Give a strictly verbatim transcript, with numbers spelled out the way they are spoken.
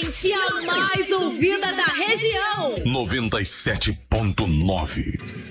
Mente a mais ouvida da região. noventa e sete ponto nove.